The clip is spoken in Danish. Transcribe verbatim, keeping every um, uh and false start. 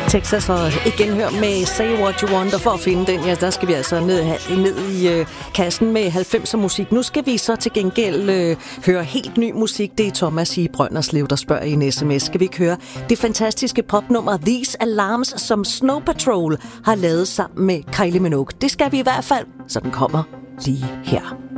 Texas og igen hør med Say What You Want, og for at finde den, ja, der skal vi altså ned, ned i øh, kassen med halvfemser musik. Nu skal vi så til gengæld øh, høre helt ny musik. Det er Thomas i Brønderslev, der spørger i en sms. Skal vi ikke høre det fantastiske popnummer These Alarms, som Snow Patrol har lavet sammen med Kylie Minogue? Det skal vi i hvert fald, så den kommer lige her.